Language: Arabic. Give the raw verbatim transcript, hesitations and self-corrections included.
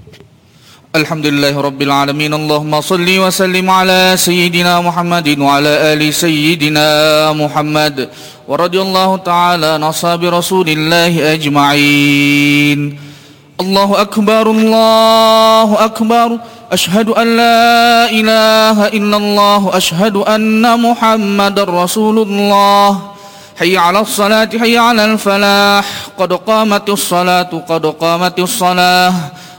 الحمد لله رب العالمين اللهم صل وسلم على سيدنا محمد وعلى آل سيدنا محمد ورضي الله تعالى عن أصحاب رسول الله أجمعين الله أكبر الله أكبر أشهد أن لا إله إلا الله أشهد أن محمد رسول الله حي على الصلاة حي على الفلاح قد قامت الصلاة قد قامت الصلاة